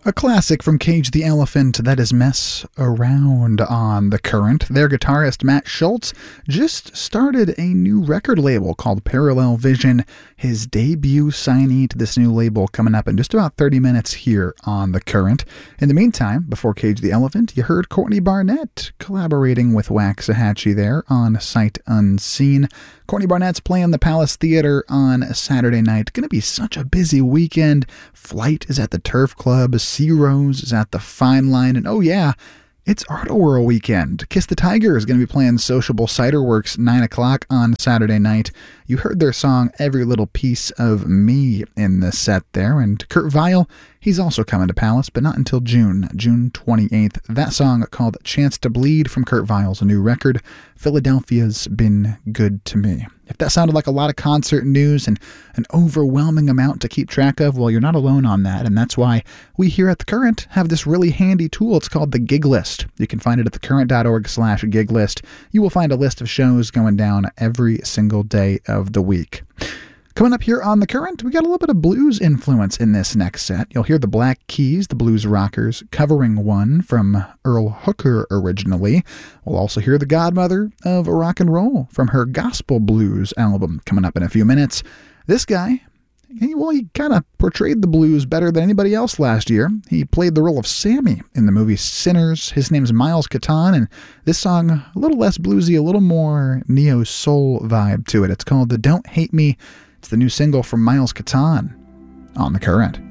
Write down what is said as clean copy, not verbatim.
A classic from Cage the Elephant, that is Mess Around on The Current. Their guitarist Matt Schultz just started a new record label called Parallel Vision. His debut signee to this new label coming up in just about 30 minutes here on The Current. In the meantime, before Cage the Elephant, you heard Courtney Barnett collaborating with Waxahachie there on Sight Unseen. Courtney Barnett's playing the Palace Theater on Saturday night. Going to be such a busy weekend. Flight is at the Turf Club. Sea Rose is at the Fine Line. And oh yeah, it's Art Whirl weekend. Kiss the Tiger is going to be playing Sociable Cider Works 9 o'clock on Saturday night. You heard their song Every Little Piece of Me in the set there. And Kurt Vile, he's also coming to Palace, but not until June 28th. That song called Chance to Bleed from Kurt Vile's new record, Philadelphia's Been Good to Me. If that sounded like a lot of concert news and an overwhelming amount to keep track of, well, you're not alone on that, and that's why we here at The Current have this really handy tool. It's called the Gig List. You can find it at thecurrent.org/gig list. You will find a list of shows going down every single day of the week. Coming up here on The Current, we got a little bit of blues influence in this next set. You'll hear the Black Keys, the Blues Rockers, covering one from Earl Hooker originally. We'll also hear the godmother of rock and roll from her Gospel Blues album coming up in a few minutes. This guy, he kind of portrayed the blues better than anybody else last year. He played the role of Sammy in the movie Sinners. His name's Miles Catan, and this song, a little less bluesy, a little more neo-soul vibe to it. It's called the Don't Hate Me. It's the new single from Miles Catan on The Current.